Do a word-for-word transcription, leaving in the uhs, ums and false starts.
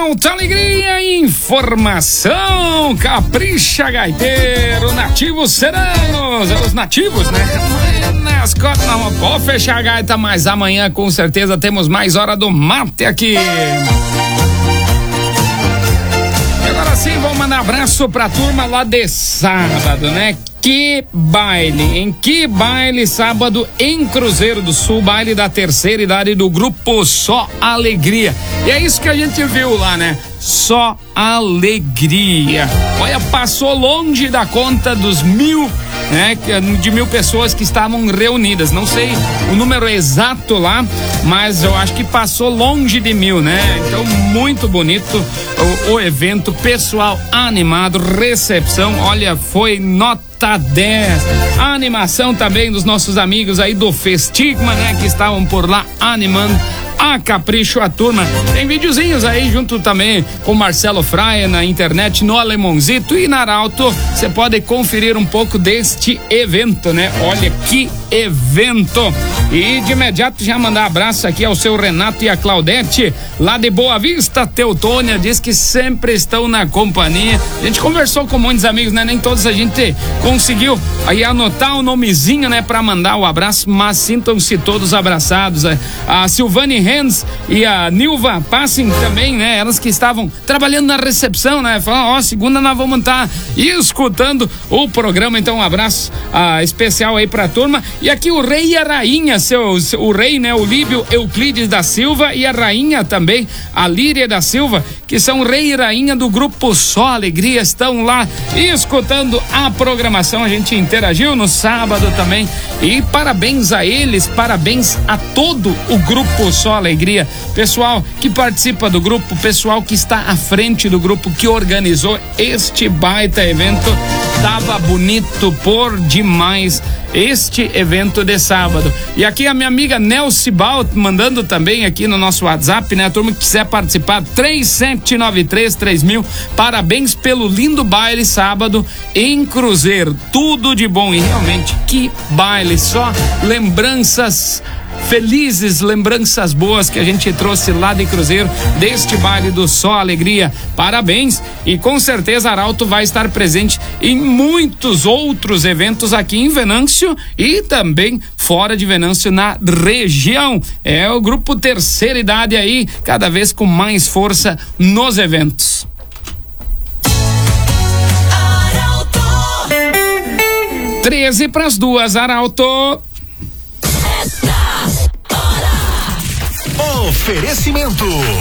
Arauto Alegria, informação, capricha gaiteiro, nativos serranos, os nativos, né? Nas cotas, não vou fechar a gaita, mas amanhã com certeza temos mais hora do mate aqui. E agora sim, vamos mandar abraço pra turma lá de sábado, né? Que baile, em que baile sábado em Cruzeiro do Sul, baile da terceira idade do grupo Só Alegria. E é isso que a gente viu lá, né? Só alegria. Olha, passou longe da conta dos mil, né? De mil pessoas que estavam reunidas. Não sei o número exato lá, mas eu acho que passou longe de mil, né? Então, muito bonito o, o evento, pessoal animado, recepção, olha, foi nota dez. A animação também dos nossos amigos aí do Festigma, né? Que estavam por lá animando a capricho a turma. Tem videozinhos aí junto também com Marcelo Fraia na internet, no Alemãozito e na Arauto. Você pode conferir um pouco deste evento, né? Olha que evento. E de imediato já mandar abraço aqui ao seu Renato e a Claudete lá de Boa Vista, Teutônia, diz que sempre estão na companhia. A gente conversou com muitos amigos, né? Nem todos a gente conseguiu aí anotar o nomezinho, né? Pra mandar o abraço, mas sintam-se todos abraçados. A Silvane Renz e a Nilva Passing também, né? Elas que estavam trabalhando na recepção, né? Falaram, ó, segunda nós vamos estar escutando o programa, então um abraço ah, especial aí pra turma. E aqui o rei e a rainha, seu, seu, o rei, né? O Líbio Euclides da Silva e a rainha também, a Líria da Silva, que são rei e rainha do grupo Só Alegria, estão lá escutando a programação. A gente interagiu no sábado também e parabéns a eles, parabéns a todo o grupo Só Alegria, pessoal que participa do grupo, pessoal que está à frente do grupo que organizou este baita evento. Tava bonito por demais este evento de sábado. E aqui a minha amiga Nelcy Balt mandando também aqui no nosso WhatsApp, né? A turma que quiser participar, três sete nove três três mil. Parabéns pelo lindo baile sábado em Cruzeiro. Tudo de bom e realmente que baile, só lembranças felizes, lembranças boas que a gente trouxe lá de Cruzeiro, deste baile do Só Alegria. Parabéns, e com certeza Arauto vai estar presente em muitos outros eventos aqui em Venâncio e também fora de Venâncio na região. É o grupo Terceira Idade aí, cada vez com mais força nos eventos. treze para as duas, Arauto. Oferecimento